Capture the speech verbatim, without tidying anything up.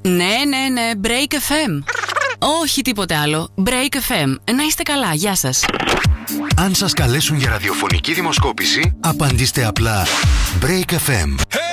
Ναι, ναι, ναι, Break εφ εμ. Όχι τίποτε άλλο. Break εφ εμ. Να είστε καλά, γεια σας. Αν σας καλέσουν για ραδιοφωνική δημοσκόπηση, απαντήστε απλά Break εφ εμ.